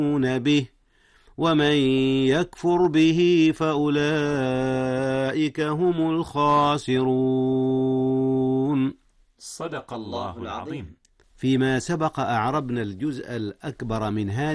به ومن يكفر به فأولئك هم الخاسرون. صدق الله العظيم. فيما سبق أعربنا الجزء الأكبر من هذه